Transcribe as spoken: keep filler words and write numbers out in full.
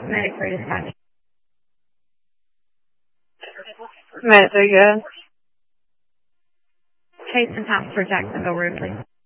Medic for dispatch. Medic, are you good? Chase and Tops for Jacksonville Road, please.